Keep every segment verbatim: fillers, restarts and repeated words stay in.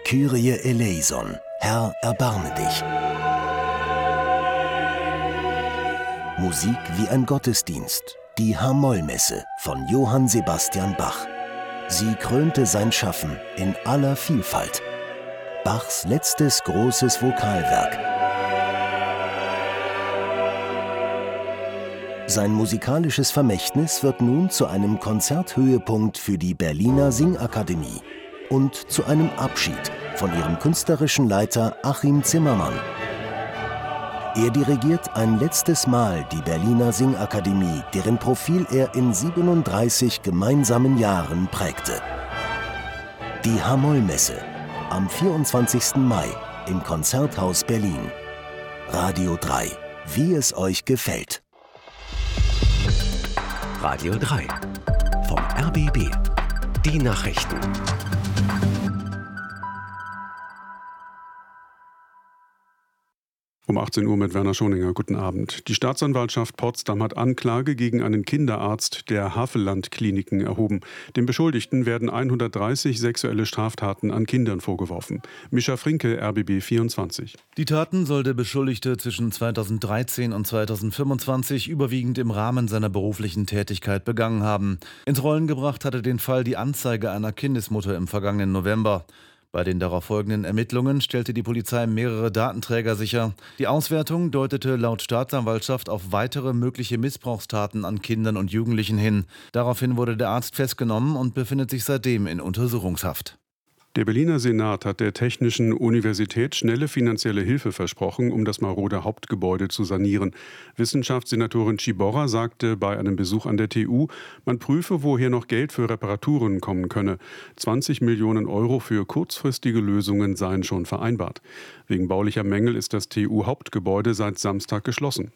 Kyrie eleison, Herr, erbarme dich. Musik wie ein Gottesdienst, die H-Moll-Messe von Johann Sebastian Bach. Sie krönte sein Schaffen in aller Vielfalt. Bachs letztes großes Vokalwerk. Sein musikalisches Vermächtnis wird nun zu einem Konzerthöhepunkt für die Berliner Singakademie und zu einem Abschied von ihrem künstlerischen Leiter Achim Zimmermann. Er dirigiert ein letztes Mal die Berliner Singakademie, deren Profil er in siebenunddreißig gemeinsamen Jahren prägte. Die H-Moll-Messe am vierundzwanzigsten Mai im Konzerthaus Berlin. Radio drei, wie es euch gefällt. Radio drei vom R B B. Die Nachrichten. Um achtzehn Uhr mit Werner Schoninger. Guten Abend. Die Staatsanwaltschaft Potsdam hat Anklage gegen einen Kinderarzt der Havelland-Kliniken erhoben. Dem Beschuldigten werden hundertdreißig sexuelle Straftaten an Kindern vorgeworfen. Mischa Frinke, R B B vierundzwanzig. Die Taten soll der Beschuldigte zwischen zweitausenddreizehn und zweitausendfünfundzwanzig überwiegend im Rahmen seiner beruflichen Tätigkeit begangen haben. Ins Rollen gebracht hatte den Fall die Anzeige einer Kindesmutter im vergangenen November. Bei den darauf folgenden Ermittlungen stellte die Polizei mehrere Datenträger sicher. Die Auswertung deutete laut Staatsanwaltschaft auf weitere mögliche Missbrauchstaten an Kindern und Jugendlichen hin. Daraufhin wurde der Arzt festgenommen und befindet sich seitdem in Untersuchungshaft. Der Berliner Senat hat der Technischen Universität schnelle finanzielle Hilfe versprochen, um das marode Hauptgebäude zu sanieren. Wissenschaftssenatorin Ciborra sagte bei einem Besuch an der T U, man prüfe, woher noch Geld für Reparaturen kommen könne. zwanzig Millionen Euro für kurzfristige Lösungen seien schon vereinbart. Wegen baulicher Mängel ist das T U-Hauptgebäude seit Samstag geschlossen.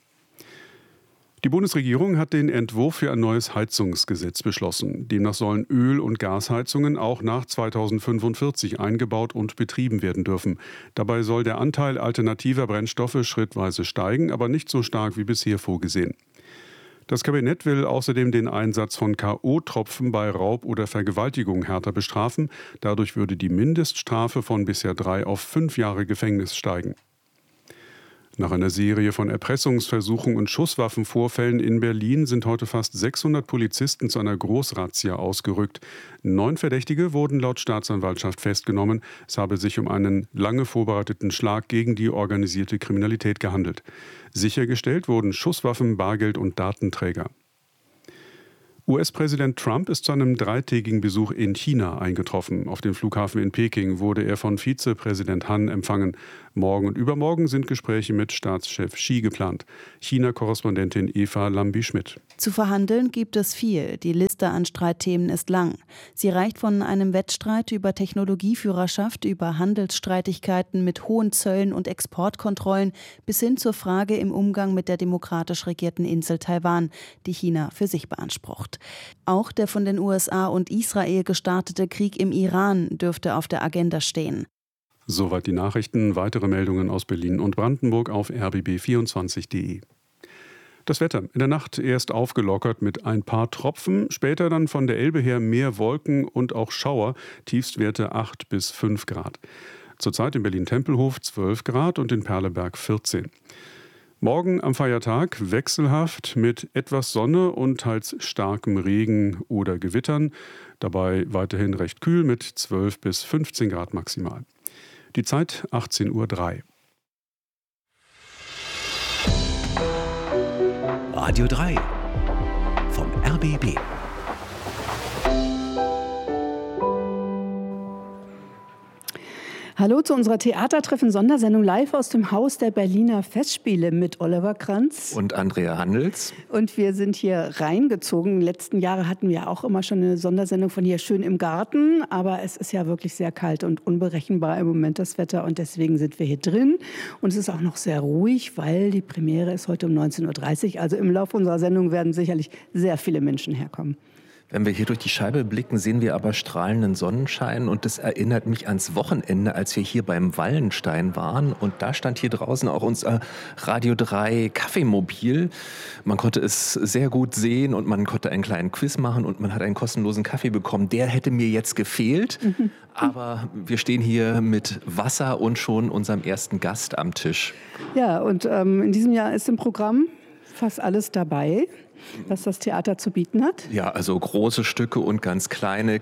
Die Bundesregierung hat den Entwurf für ein neues Heizungsgesetz beschlossen. Demnach sollen Öl- und Gasheizungen auch nach zweitausendfünfundvierzig eingebaut und betrieben werden dürfen. Dabei soll der Anteil alternativer Brennstoffe schrittweise steigen, aber nicht so stark wie bisher vorgesehen. Das Kabinett will außerdem den Einsatz von K O-Tropfen bei Raub oder Vergewaltigung härter bestrafen. Dadurch würde die Mindeststrafe von bisher drei auf fünf Jahre Gefängnis steigen. Nach einer Serie von Erpressungsversuchen und Schusswaffenvorfällen in Berlin sind heute fast sechshundert Polizisten zu einer Großrazzia ausgerückt. Neun Verdächtige wurden laut Staatsanwaltschaft festgenommen. Es habe sich um einen lange vorbereiteten Schlag gegen die organisierte Kriminalität gehandelt. Sichergestellt wurden Schusswaffen, Bargeld und Datenträger. U S-Präsident Trump ist zu einem dreitägigen Besuch in China eingetroffen. Auf dem Flughafen in Peking wurde er von Vizepräsident Han empfangen. Morgen und übermorgen sind Gespräche mit Staatschef Xi geplant. China-Korrespondentin Eva Lambi-Schmidt. Zu verhandeln gibt es viel. Die Liste an Streitthemen ist lang. Sie reicht von einem Wettstreit über Technologieführerschaft, über Handelsstreitigkeiten mit hohen Zöllen und Exportkontrollen bis hin zur Frage im Umgang mit der demokratisch regierten Insel Taiwan, die China für sich beansprucht. Auch der von den U S A und Israel gestartete Krieg im Iran dürfte auf der Agenda stehen. Soweit die Nachrichten. Weitere Meldungen aus Berlin und Brandenburg auf r b b vierundzwanzig punkt de. Das Wetter. In der Nacht erst aufgelockert mit ein paar Tropfen, später dann von der Elbe her mehr Wolken und auch Schauer, Tiefstwerte acht bis fünf Grad. Zurzeit in Berlin-Tempelhof zwölf Grad und in Perleberg vierzehn. Morgen am Feiertag wechselhaft mit etwas Sonne und teils starkem Regen oder Gewittern. Dabei weiterhin recht kühl mit zwölf bis fünfzehn Grad maximal. Die Zeit achtzehn Uhr drei. Radio drei vom R B B. Hallo zu unserer Theatertreffen-Sondersendung live aus dem Haus der Berliner Festspiele mit Oliver Kranz und Andrea Handels. Und wir sind hier reingezogen. In den letzten Jahren hatten wir auch immer schon eine Sondersendung von hier schön im Garten. Aber es ist ja wirklich sehr kalt und unberechenbar im Moment das Wetter. Und deswegen sind wir hier drin. Und es ist auch noch sehr ruhig, weil die Premiere ist heute um neunzehn Uhr dreißig. Also im Laufe unserer Sendung werden sicherlich sehr viele Menschen herkommen. Wenn wir hier durch die Scheibe blicken, sehen wir aber strahlenden Sonnenschein und das erinnert mich ans Wochenende, als wir hier beim Wallenstein waren und da stand hier draußen auch unser Radio drei Kaffeemobil. Man konnte es sehr gut sehen und man konnte einen kleinen Quiz machen und man hat einen kostenlosen Kaffee bekommen. Der hätte mir jetzt gefehlt, mhm. aber wir stehen hier mit Wasser und schon unserem ersten Gast am Tisch. Ja, und ähm, in diesem Jahr ist im Programm fast alles dabei, was das Theater zu bieten hat? Ja, also große Stücke und ganz kleine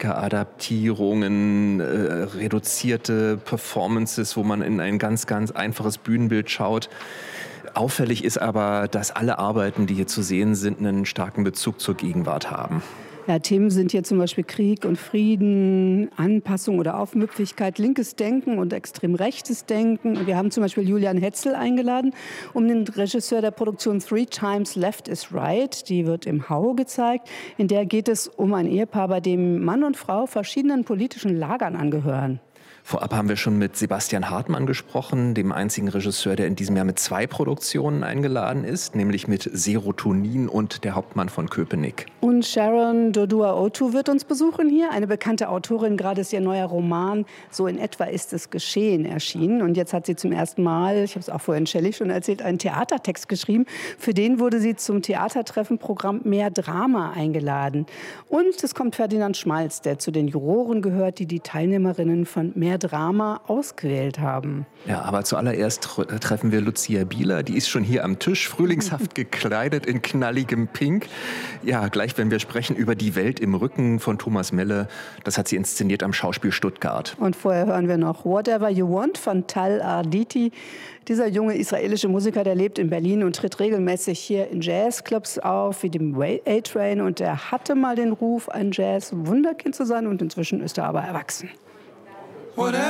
Klassiker-Adaptierungen, äh, reduzierte Performances, wo man in ein ganz, ganz einfaches Bühnenbild schaut. Auffällig ist aber, dass alle Arbeiten, die hier zu sehen sind, einen starken Bezug zur Gegenwart haben. Ja, Themen sind hier zum Beispiel Krieg und Frieden, Anpassung oder Aufmüpfigkeit, linkes Denken und extrem rechtes Denken. Wir haben zum Beispiel Julian Hetzel eingeladen, um den Regisseur der Produktion Three Times Left is Right, die wird im Hau gezeigt. In der geht es um ein Ehepaar, bei dem Mann und Frau verschiedenen politischen Lagern angehören. Vorab haben wir schon mit Sebastian Hartmann gesprochen, dem einzigen Regisseur, der in diesem Jahr mit zwei Produktionen eingeladen ist, nämlich mit Serotonin und Der Hauptmann von Köpenick. Und Sharon Dodua-Otu wird uns besuchen hier, eine bekannte Autorin. Gerade ist ihr neuer Roman So in etwa ist es geschehen erschienen. Und jetzt hat sie zum ersten Mal, ich habe es auch vorhin Shelley schon erzählt, einen Theatertext geschrieben. Für den wurde sie zum Theatertreffenprogramm Mehr Drama eingeladen. Und es kommt Ferdinand Schmalz, der zu den Juroren gehört, die die Teilnehmerinnen von Mehr Drama ausgewählt haben. Ja, aber zuallererst treffen wir Lucia Bieler. Die ist schon hier am Tisch, frühlingshaft gekleidet in knalligem Pink. Ja, gleich wenn wir sprechen über Die Welt im Rücken von Thomas Melle. Das hat sie inszeniert am Schauspiel Stuttgart. Und vorher hören wir noch Whatever You Want von Tal Arditi. Dieser junge israelische Musiker, der lebt in Berlin und tritt regelmäßig hier in Jazzclubs auf, wie dem A-Train. Und er hatte mal den Ruf, ein Jazz-Wunderkind zu sein. Und inzwischen ist er aber erwachsen. Whatever